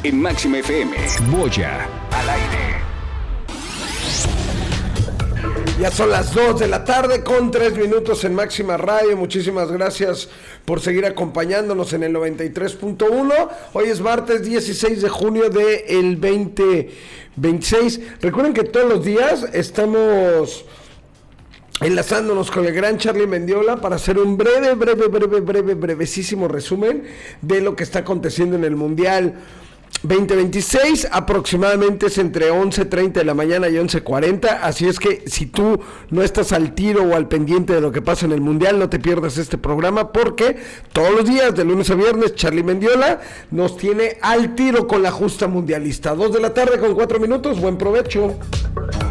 en Máxima FM. Boya al aire. Ya son las 2 de la tarde con 3 minutos en Máxima Radio. Muchísimas gracias por seguir acompañándonos en el 93.1. Hoy es martes 16 de junio del 2026. Recuerden que todos los días estamos enlazándonos con el gran Charlie Mendiola para hacer un brevesísimo resumen de lo que está aconteciendo en el Mundial 2026, aproximadamente es entre 11:30 de la mañana y 11:40, así es que si tú no estás al tiro o al pendiente de lo que pasa en el Mundial, no te pierdas este programa, porque todos los días, de lunes a viernes, Charlie Mendiola nos tiene al tiro con la justa mundialista. 2 de la tarde con 4 minutos, buen provecho.